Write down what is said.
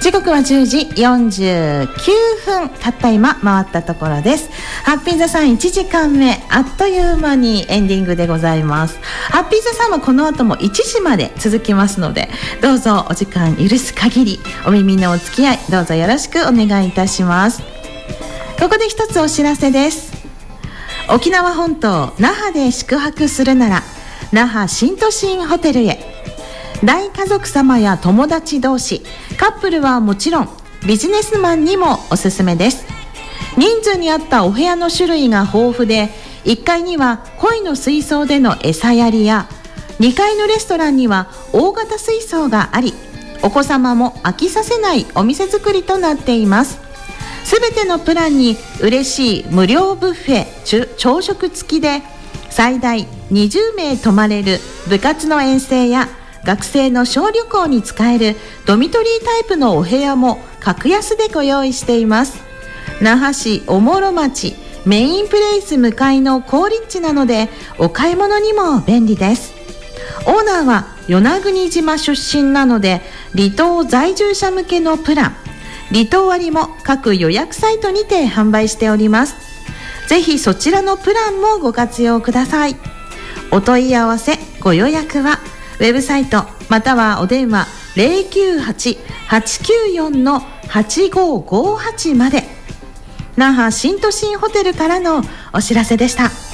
時刻は10時49分たった今回ったところです。ハッピーザさん1時間目あっという間にエンディングでございます。ハッピーザさんはこの後も1時まで続きますので、どうぞお時間許す限りお耳のお付き合いどうぞよろしくお願いいたします。ここで一つお知らせです。沖縄本島那覇で宿泊するなら那覇新都心ホテルへ。大家族様や友達同士、カップルはもちろんビジネスマンにもおすすめです。人数に合ったお部屋の種類が豊富で、1階には鯉の水槽での餌やりや、2階のレストランには大型水槽があり、お子様も飽きさせないお店作りとなっています。すべてのプランに嬉しい無料ブッフェ朝食付きで、最大20名泊まれる部活の遠征や学生の小旅行に使えるドミトリータイプのお部屋も格安でご用意しています。那覇市おもろ町メインプレイス向かいの好立地なので、お買い物にも便利です。オーナーは与那国島出身なので、離島在住者向けのプラン、離島割も各予約サイトにて販売しております。ぜひそちらのプランもご活用ください。お問い合わせご予約はウェブサイトまたはお電話 098-894-8558 まで。那覇新都心ホテルからのお知らせでした。